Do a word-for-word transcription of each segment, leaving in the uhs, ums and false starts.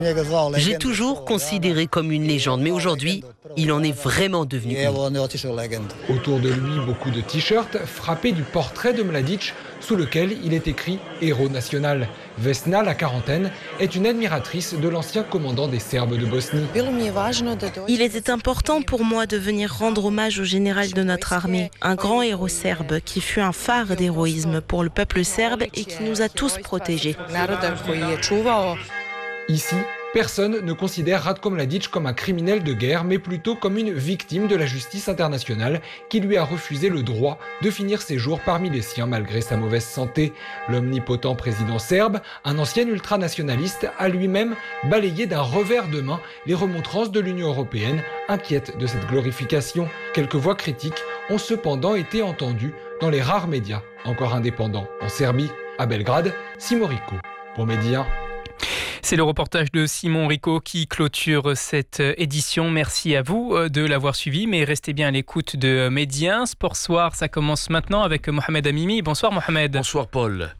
J'ai toujours considéré comme une légende, mais aujourd'hui, il en est vraiment devenu une. Autour de lui, beaucoup de t-shirts frappés du portrait de Mladic, sous lequel il est écrit « Héros national ». Vesna, la quarantaine, est une admiratrice de l'ancien commandant des Serbes de Bosnie. Il était important pour moi de venir rendre hommage au général de notre armée, un grand héros serbe qui fut un phare d'héroïsme pour le peuple serbe et qui nous a tous protégés. Ici, personne ne considère Ratko Mladic comme un criminel de guerre, mais plutôt comme une victime de la justice internationale qui lui a refusé le droit de finir ses jours parmi les siens malgré sa mauvaise santé. L'omnipotent président serbe, un ancien ultranationaliste, a lui-même balayé d'un revers de main les remontrances de l'Union européenne, inquiète de cette glorification. Quelques voix critiques ont cependant été entendues dans les rares médias encore indépendants en Serbie. À Belgrade, Simon Rico pour Média. C'est le reportage de Simon Rico qui clôture cette édition. Merci à vous de l'avoir suivi, mais restez bien à l'écoute de Média. Sport Soir, ça commence maintenant avec Mohamed Amimi. Bonsoir Mohamed. Bonsoir Paul.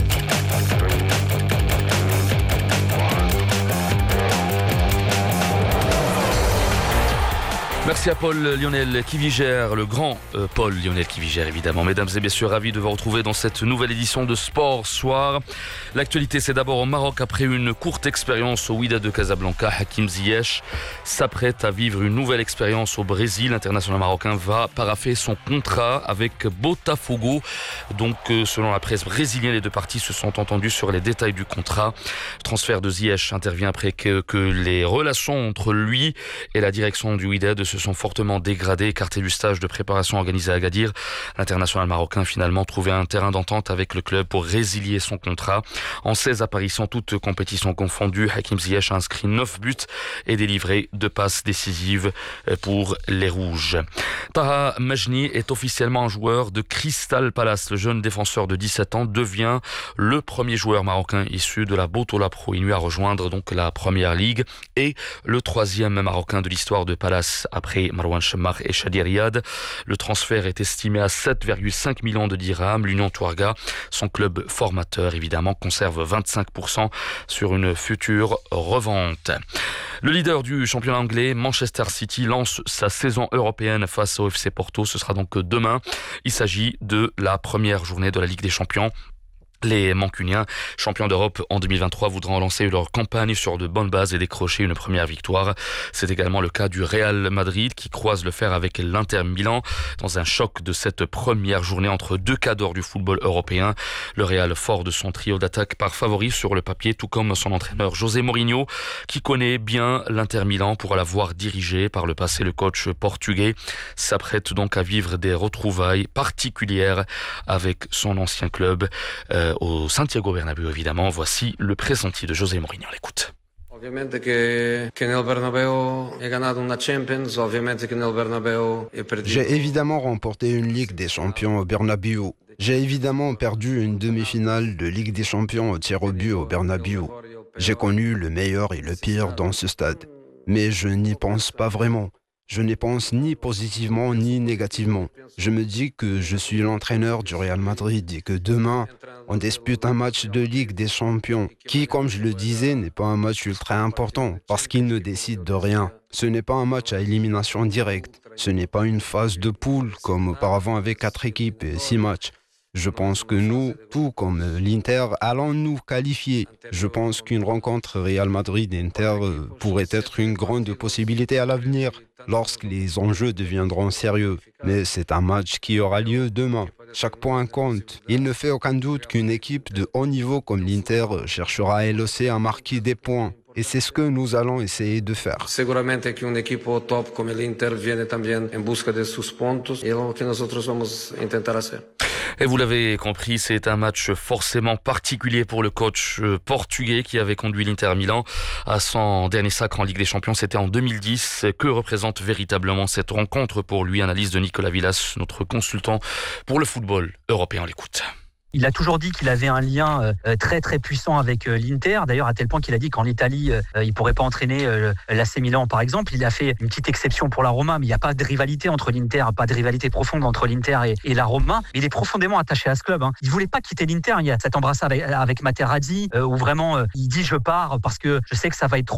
Merci à Paul Lionel Kivigère, le grand euh, Paul Lionel Kivigère évidemment. Mesdames et messieurs, ravi de vous retrouver dans cette nouvelle édition de Sport Soir. L'actualité, c'est d'abord au Maroc. Après une courte expérience au Wydad de Casablanca, Hakim Ziyech s'apprête à vivre une nouvelle expérience au Brésil. L'international marocain va paraffer son contrat avec Botafogo. Donc, euh, selon la presse brésilienne, les deux parties se sont entendues sur les détails du contrat. Le transfert de Ziyech intervient après que, que les relations entre lui et la direction du Wydad se sont fortement dégradés, écartés du stage de préparation organisé à Agadir. L'international marocain a finalement trouvé un terrain d'entente avec le club pour résilier son contrat. En seize apparitions, toutes compétitions confondues, Hakim Ziyech a inscrit neuf buts et délivré deux passes décisives pour les Rouges. Taha Majni est officiellement un joueur de Crystal Palace. Le jeune défenseur de dix-sept ans devient le premier joueur marocain issu de la Botola Pro Inu à rejoindre donc la Première Ligue et le troisième marocain de l'histoire de Palace après Marwan Chemmar et Shadi Riyad. Le transfert est estimé à sept virgule cinq millions de dirhams. L'Union Touarga, son club formateur évidemment, conserve vingt-cinq pour cent sur une future revente. Le leader du championnat anglais, Manchester City, lance sa saison européenne face au F C Porto. Ce sera donc demain. Il s'agit de la première journée de la Ligue des Champions. Les Mancuniens, champions d'Europe en deux mille vingt-trois, voudront lancer leur campagne sur de bonnes bases et décrocher une première victoire. C'est également le cas du Real Madrid qui croise le fer avec l'Inter Milan dans un choc de cette première journée entre deux cadors du football européen. Le Real, fort de son trio d'attaque par favori sur le papier, tout comme son entraîneur José Mourinho, qui connaît bien l'Inter Milan pour l'avoir dirigé par le passé. Le coach portugais s'apprête donc à vivre des retrouvailles particulières avec son ancien club. Euh, au Santiago Bernabéu évidemment. Voici le pressenti de José Mourinho, on l'écoute. J'ai évidemment remporté une Ligue des Champions au Bernabéu. J'ai évidemment perdu une demi-finale de Ligue des Champions au tir au but au Bernabéu. J'ai connu le meilleur et le pire dans ce stade. Mais je n'y pense pas vraiment. Je n'y pense ni positivement ni négativement. Je me dis que je suis l'entraîneur du Real Madrid et que demain, on dispute un match de Ligue des Champions qui, comme je le disais, n'est pas un match ultra important parce qu'il ne décide de rien. Ce n'est pas un match à élimination directe. Ce n'est pas une phase de poule comme auparavant avec quatre équipes et six matchs. Je pense que nous, tout comme l'Inter, allons nous qualifier. Je pense qu'une rencontre Real Madrid-Inter pourrait être une grande possibilité à l'avenir, lorsque les enjeux deviendront sérieux. Mais c'est un match qui aura lieu demain. Chaque point compte. Il ne fait aucun doute qu'une équipe de haut niveau comme l'Inter cherchera elle aussi à marquer des points. Et c'est ce que nous allons essayer de faire. Seguramente que un equipo top como el Inter viene también en busca de sus puntos y es lo que nosotros vamos a intentar hacer. Et vous l'avez compris, c'est un match forcément particulier pour le coach portugais qui avait conduit l'Inter Milan à son dernier sacre en Ligue des Champions. C'était en deux mille dix. Que représente véritablement cette rencontre pour lui? Analyse de Nicolas Villas, notre consultant pour le football européen. On l'écoute. Il a toujours dit qu'il avait un lien euh, très très puissant avec euh, l'Inter. D'ailleurs, à tel point qu'il a dit qu'en Italie, euh, il pourrait pas entraîner euh, l'A C Milan, par exemple. Il a fait une petite exception pour la Roma, mais il n'y a pas de rivalité entre l'Inter, pas de rivalité profonde entre l'Inter et, et la Roma. Mais il est profondément attaché à ce club. Hein. Il voulait pas quitter l'Inter. Il y a cette embrassade avec, avec Materazzi, euh, où vraiment euh, il dit je pars parce que je sais que ça va être trop